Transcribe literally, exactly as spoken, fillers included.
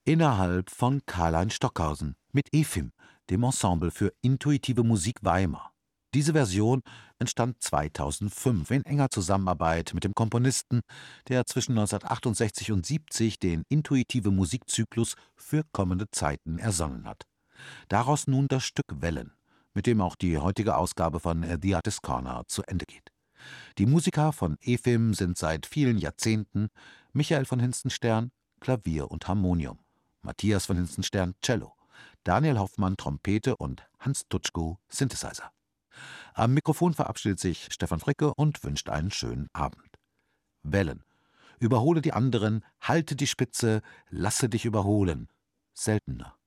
innerhalb von Karlheinz Stockhausen mit E F I M, dem Ensemble für intuitive Musik Weimar. Diese Version entstand zweitausendfünf in enger Zusammenarbeit mit dem Komponisten, der zwischen neunzehnhundertachtundsechzig und siebzig den Intuitive Musikzyklus für kommende Zeiten ersonnen hat. Daraus nun das Stück Wellen, mit dem auch die heutige Ausgabe von The Artist Corner zu Ende geht. Die Musiker von E F I M sind seit vielen Jahrzehnten Michael von Hinstenstern, Klavier und Harmonium, Matthias von Hinstenstern, Cello, Daniel Hoffmann, Trompete und Hans Tutschko, Synthesizer. Am Mikrofon verabschiedet sich Stefan Fricke und wünscht einen schönen Abend. Wellen. Überhole die anderen, halte die Spitze, lasse dich überholen. Seltener.